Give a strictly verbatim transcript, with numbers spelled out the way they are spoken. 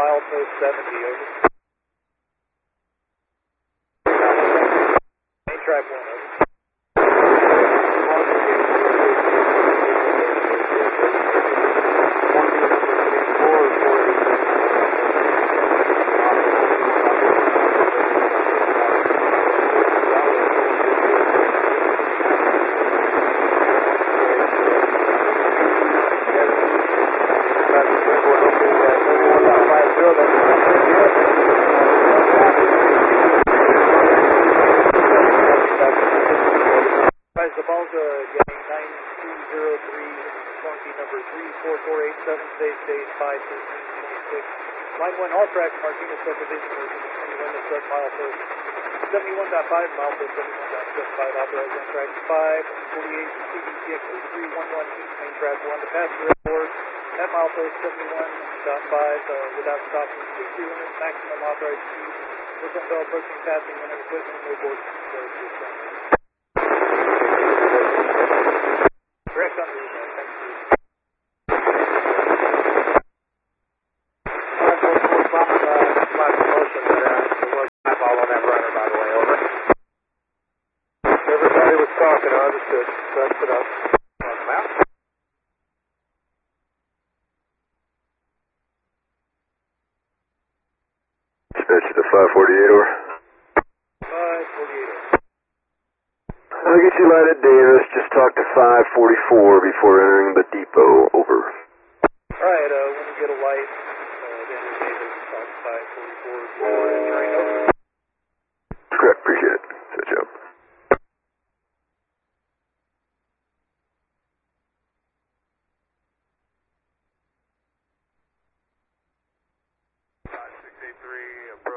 milepost seventy, over. Main track one, over. The Balza getting nine two zero three, funky number three four four eight seven, stage stage five thirteen twenty-six. Line one, all track, Martinez subdivision, twenty-one to start milepost seventy-one point five, milepost seventy-one point seven five, authorized on track five, forty-eight, C D T X eight three one one, main track one, to pass the airport at milepost seventy-one point five, uh, without stopping, sixty limit, maximum authorized speed, whistle bell approaching, passing limit equipment, no board, no system. Correct on the email, thank you. My promotion that uh, there was a ball on that runner, by the way, over. Everybody was talking, I understood. Press it up. On the map. Dispatch to the five forty-eight, over. five forty-eight, over. I'll get you lighted, Davis. Just talk to five forty-four before entering the depot. Over. Alright, uh, when you get a light, uh, then Davis, talk to five forty-four before entering, over. Correct, appreciate it. Set you up. five six eight three,